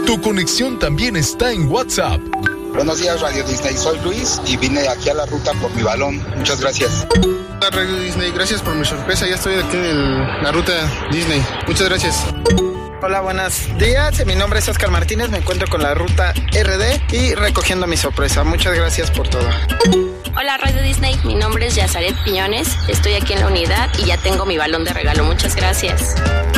Tu conexión también está en WhatsApp. Buenos días, Radio Disney. Soy Luis y vine aquí a la ruta por mi balón. Muchas gracias. Hola, Radio Disney. Gracias por mi sorpresa. Ya estoy aquí en la ruta Disney. Muchas gracias. Hola, buenos días. Mi nombre es Oscar Martínez. Me encuentro con la ruta RD y recogiendo mi sorpresa. Muchas gracias por todo. Hola, Radio Disney. Mi nombre es Yazaret Piñones. Estoy aquí en la unidad y ya tengo mi balón de regalo. Muchas gracias.